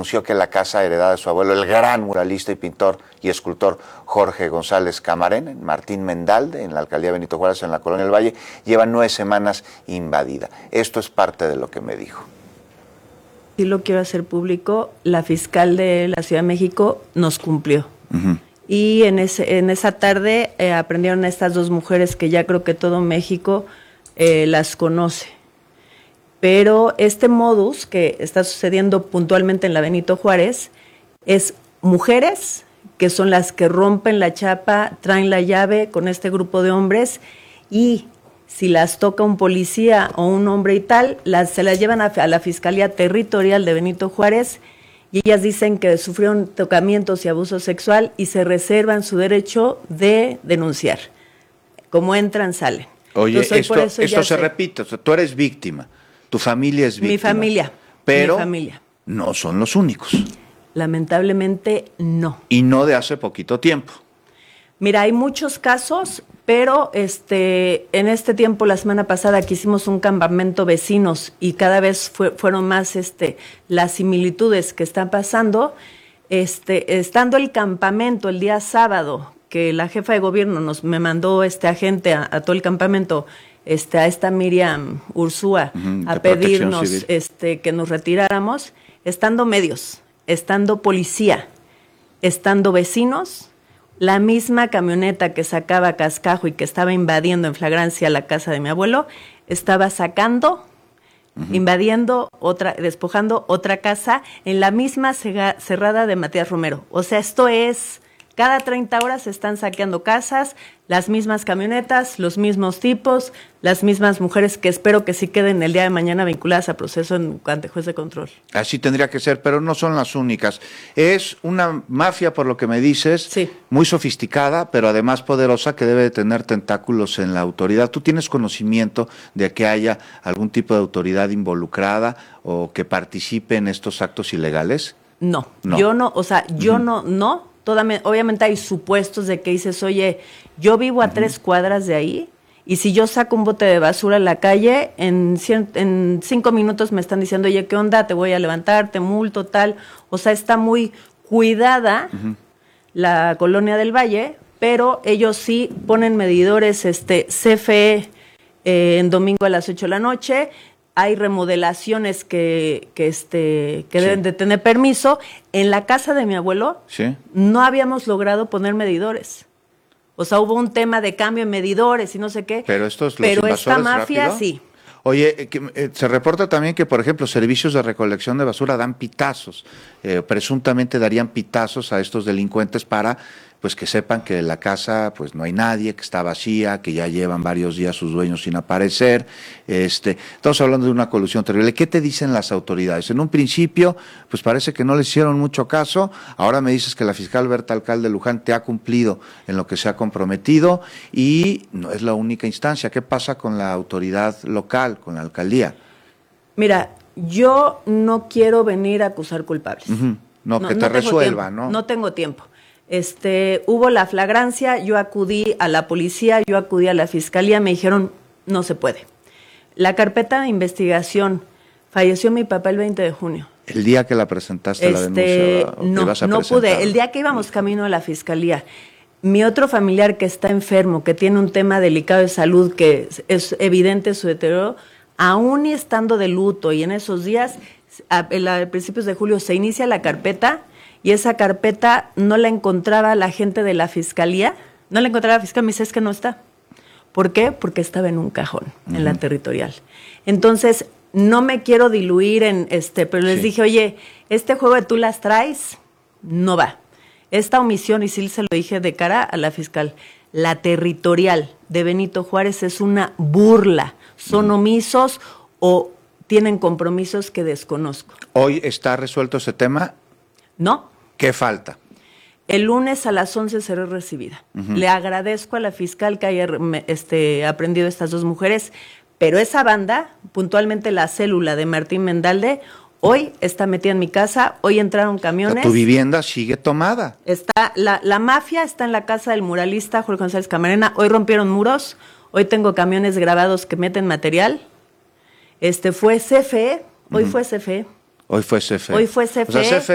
denunció que la casa heredada de su abuelo, el gran muralista y pintor y escultor Jorge González Camarena, en Martín Mendalde, en la alcaldía Benito Juárez, en la Colonia del Valle, lleva 9 semanas invadida. Esto es parte de lo que me dijo. Sí lo quiero hacer público, la fiscal de la Ciudad de México nos cumplió. Y en esa tarde aprendieron a estas 2 mujeres que ya creo que todo México las conoce. Pero este modus que está sucediendo puntualmente en la Benito Juárez es mujeres que son las que rompen la chapa, traen la llave con este grupo de hombres y si las toca un policía o un hombre y tal, se las llevan a la Fiscalía Territorial de Benito Juárez y ellas dicen que sufrieron tocamientos y abuso sexual y se reservan su derecho de denunciar. Como entran, salen. Oye, esto se repite, o sea, tú eres víctima, tu familia es víctima. Mi familia. Pero mi familia. No son los únicos. Lamentablemente no. Y no de hace poquito tiempo. Mira, hay muchos casos, pero en este tiempo, la semana pasada, que hicimos un campamento vecinos y cada vez fueron más las similitudes que están pasando, estando el campamento el día sábado, que la jefa de gobierno me mandó agente a todo el campamento, a esta Miriam Ursúa, a pedirnos que nos retiráramos, estando medios, estando policía, estando vecinos, la misma camioneta que sacaba cascajo y que estaba invadiendo en flagrancia la casa de mi abuelo, estaba sacando, invadiendo despojando otra casa en la misma cerrada de Matías Romero. O sea, esto es, cada 30 horas se están saqueando casas, las mismas camionetas, los mismos tipos, las mismas mujeres que espero que sí queden el día de mañana vinculadas a proceso ante juez de control. Así tendría que ser, pero no son las únicas. Es una mafia, por lo que me dices, sí, muy sofisticada, pero además poderosa, que debe de tener tentáculos en la autoridad. ¿Tú tienes conocimiento de que haya algún tipo de autoridad involucrada o que participe en estos actos ilegales? No. Yo no, o sea, yo no. Obviamente hay supuestos de que dices, oye, yo vivo a 3 cuadras de ahí y si yo saco un bote de basura a la calle, en 5 minutos me están diciendo, oye, ¿qué onda? Te voy a levantar, te multo, tal. O sea, está muy cuidada la Colonia del Valle, pero ellos sí ponen medidores CFE en domingo a las 8 de la noche. Hay remodelaciones que deben de tener permiso. En la casa de mi abuelo no habíamos logrado poner medidores. O sea, hubo un tema de cambio en medidores y no sé qué. Pero esta mafia rápido. Sí. Oye, se reporta también que, por ejemplo, servicios de recolección de basura dan pitazos. Presuntamente darían pitazos a estos delincuentes para pues que sepan que en la casa pues no hay nadie, que está vacía, que ya llevan varios días sus dueños sin aparecer. Estamos hablando de una colusión terrible. ¿Qué te dicen las autoridades? En un principio, pues parece que no les hicieron mucho caso. Ahora me dices que la fiscal Berta Alcalde Luján te ha cumplido en lo que se ha comprometido y no es la única instancia. ¿Qué pasa con la autoridad local, con la alcaldía? Mira, yo no quiero venir a acusar culpables. No, que te resuelva, ¿no? No tengo tiempo. Hubo la flagrancia, yo acudí a la policía, yo acudí a la fiscalía, me dijeron, no se puede. La carpeta de investigación, falleció mi papá el 20 de junio. El día que la presentaste la denuncia, no pude, el día que íbamos camino a la fiscalía. Mi otro familiar que está enfermo, que tiene un tema delicado de salud, que es evidente su deterioro, aún y estando de luto y en esos días, a principios de julio se inicia la carpeta. Y esa carpeta no la encontraba la gente de la fiscalía, me dice, es que no está. ¿Por qué? Porque estaba en un cajón, en la territorial. Entonces, no me quiero diluir pero les dije, oye, este juego de tú las traes, no va. Esta omisión, y sí se lo dije de cara a la fiscal, la territorial de Benito Juárez es una burla. Son omisos o tienen compromisos que desconozco. ¿Hoy está resuelto ese tema? No. ¿Qué falta? El lunes a las 11 seré recibida. Le agradezco a la fiscal que haya aprendido estas 2 mujeres, pero esa banda, puntualmente la célula de Martín Mendalde, hoy está metida en mi casa, hoy entraron camiones. Tu vivienda sigue tomada. La mafia está en la casa del muralista Jorge González Camarena, hoy rompieron muros, hoy tengo camiones grabados que meten material. Fue CFE, hoy fue CFE. Hoy fue CFE. Hoy fue CFE. O sea, CFE